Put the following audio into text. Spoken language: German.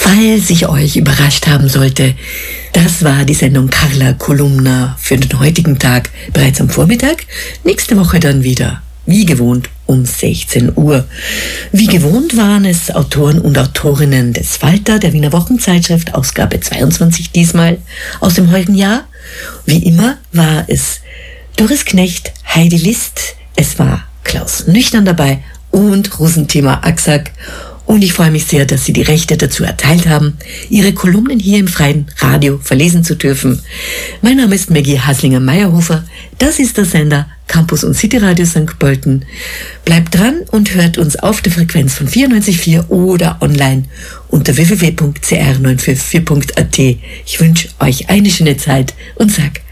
Falls ich euch überrascht haben sollte, das war die Sendung Carla Kolumna für den heutigen Tag bereits am Vormittag. Nächste Woche dann wieder, wie gewohnt, um 16 Uhr. Wie gewohnt waren es Autoren und Autorinnen des Falter, der Wiener Wochenzeitschrift, Ausgabe 22 diesmal aus dem heutigen Jahr. Wie immer war es Doris Knecht, Heidi List, es war Klaus Nüchtern dabei und Rosenthema Axack. Und ich freue mich sehr, dass Sie die Rechte dazu erteilt haben, Ihre Kolumnen hier im freien Radio verlesen zu dürfen. Mein Name ist Maggie Haslinger-Meyerhofer. Das ist der Sender Campus und City Radio St. Pölten. Bleibt dran und hört uns auf der Frequenz von 94.4 oder online unter www.cr954.at. Ich wünsche euch eine schöne Zeit und sag